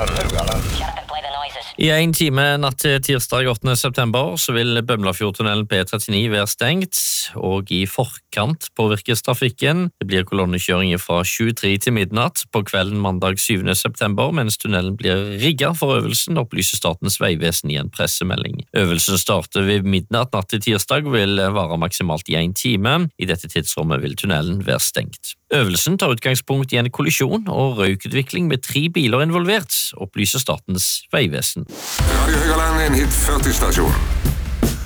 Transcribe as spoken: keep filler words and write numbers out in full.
Rogaland. I en time natt til tirsdag åttende september så vil Bømlafjordtunnelen P trettini være stengt, og i forkant påvirkes trafikken. Det blir kolonnekjøring fra tjuetre til midnatt på kvelden mandag syvende september, mens tunnelen blir rigget for øvelsen, opplyser Statens vegvesen i en pressemelding. Øvelsen starter ved midnatt natt til tirsdag og vil vare maksimalt i en time. I dette tidsrommet vil tunnelen være stengt. Øvelsen tar utgangspunkt i en kollisjon og røykutvikling med tre biler involvert, opplyser Statens vegvesen. Radio Rogaland, en hit førti stasjon.